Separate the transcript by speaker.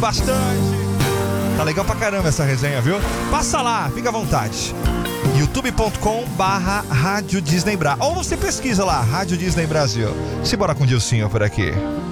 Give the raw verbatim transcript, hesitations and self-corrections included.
Speaker 1: bastante. Tá legal pra caramba essa resenha, viu? Passa lá, fica à vontade. youtube ponto com barra Rádio Disney Bra. Ou você pesquisa lá, Rádio Disney Brasil. Simbora com o Dilcinho por aqui.